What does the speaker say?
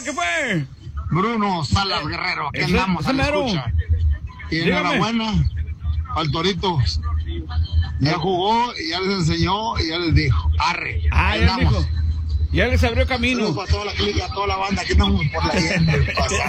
¿Qué fue? Bruno Salas Guerrero, aquí andamos a la escucha. Y Dígame. enhorabuena al Torito. Ya jugó y ya les enseñó y ya les dijo. Arre. Ah, ya dijo. Ya les abrió camino. Saludos para toda la clica, toda la banda que estamos por la gente.